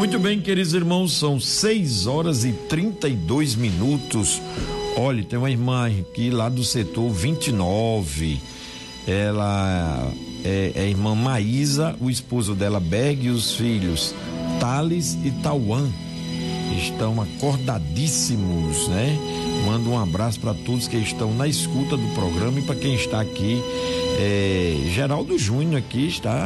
Muito bem, queridos irmãos, são 6h32. Olha, tem uma irmã aqui lá do setor 29. Ela é a irmã Maísa, o esposo dela, Berg, e os filhos Thales e Tauan. Estão acordadíssimos, né? Mando um abraço para todos que estão na escuta do programa e para quem está aqui. Geraldo Júnior aqui está.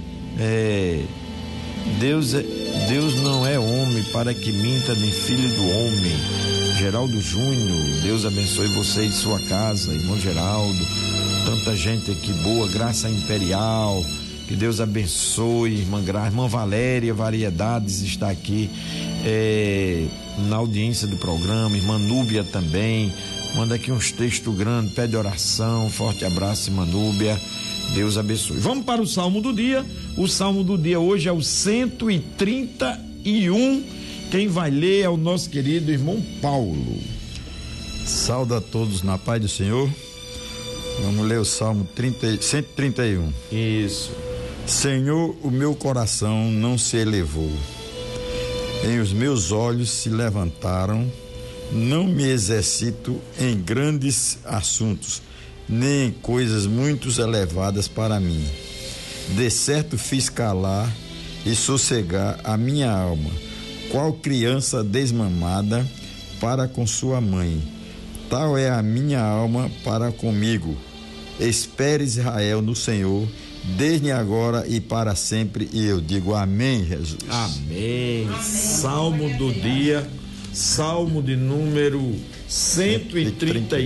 Deus não é homem para que minta, nem filho do homem. Geraldo Júnior, Deus abençoe você e sua casa, irmão Geraldo. Tanta gente aqui boa, Graça Imperial. Que Deus abençoe, irmã Valéria Variedades está aqui na audiência do programa, irmã Núbia também. Manda aqui uns textos grandes, pede oração. Forte abraço, irmã Núbia. Deus abençoe. Vamos para o Salmo do dia. O Salmo do dia hoje é o 131. Quem vai ler é o nosso querido irmão Paulo. Sauda a todos na paz do Senhor. Vamos ler o Salmo 131. Isso. Senhor, o meu coração não se elevou, em os meus olhos se levantaram, não me exercito em grandes assuntos, nem em coisas muito elevadas para mim. De certo fiz calar e sossegar a minha alma, qual criança desmamada para com sua mãe. Tal é a minha alma para comigo. Espere Israel no Senhor, desde agora e para sempre. E eu digo amém, Jesus. Amém. Salmo do dia, Salmo de número 131.